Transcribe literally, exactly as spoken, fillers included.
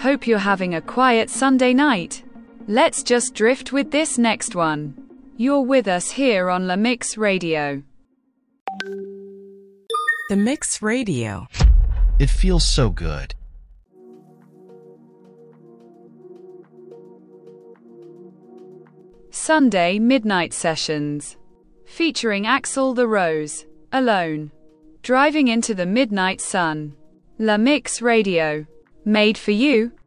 Hope you're having a quiet Sunday night. Let's just drift with this next one. You're with us here on La Mix Radio. The Mix Radio. It feels so good. Sunday Midnight Sessions. Featuring Axel the Rose. Alone. Driving into the midnight sun. La Mix Radio. Made for you.